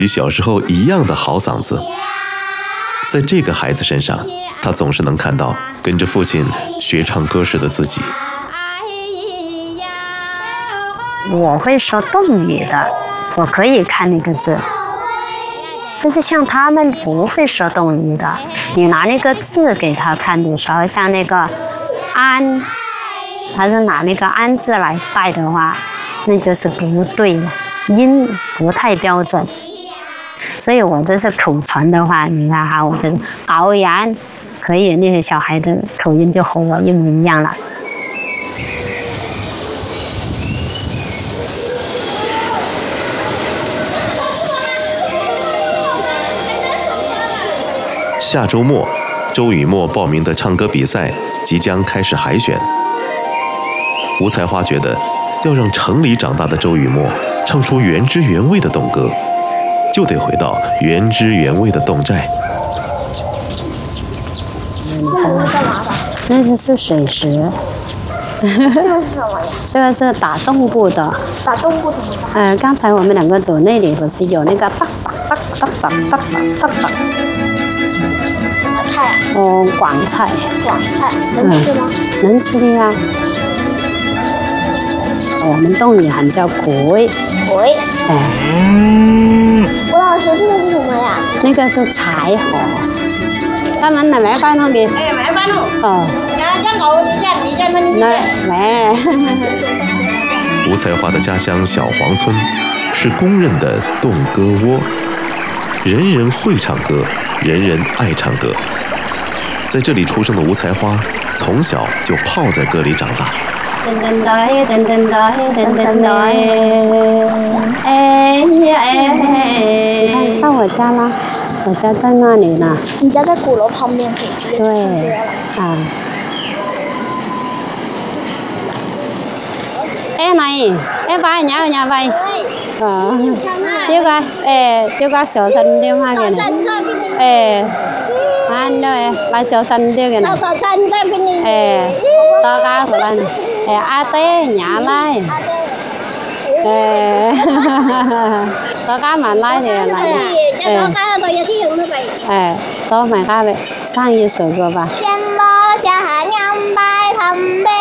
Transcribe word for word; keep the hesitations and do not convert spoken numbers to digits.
与小时候一样的好嗓子。在这个孩子身上，他总是能看到跟着父亲学唱歌时的自己。 我会说动语的，我可以看那个字，但是像他们不会说动语的，你拿那个字给他看的时候，像那个安，他是拿那个安字来带的话，那就是不对了，音不太标准。所以我这是口传的话，你看哈，我这熬言可以，那些小孩的口音就和我一模一样了。 下周末，周雨墨报名的唱歌比赛即将开始海选。吴才华觉得，要让城里长大的周雨墨唱出原汁原味的侗歌，就得回到原汁原味的侗寨。 那个是水石。这个是什么呀？这个是打洞部的。打洞部怎么打？呃，刚才我们两个走那里不是有那个哒哒哒哒哒哒哒哒。什么菜啊？哦，广菜。广菜能吃吗？嗯、能吃的呀。我们洞里喊叫鬼。鬼。哎。吴老师，这个是什么呀？那个是柴禾。他们买买翻弄的。哎，买翻弄。哦。来， 吴才华的家乡小黄村是公认的侗歌窝，人人会唱歌，人人爱唱歌。在这里出生的吴才华，从小就泡在歌里长大。噔噔噔噔噔噔噔噔噔， 哎呀哎！你看到我家吗？我家在那里呢。 你家在鼓楼旁边，可以直接唱歌了。 对，啊。哎，này, cái vai nhá nhà vai. Ờ. Tiếc coi, ê, tiếc coi sầu xanh điêu hoa kìa này. Ê, anh đâu vai sầu xanh điêu kìa này. Ê, to cao của anh. Ê, a té nhả lai. Ê, to cá mà lai thì lại. Ê, ê, to mà cá vậy, sang như sầu rồi bà.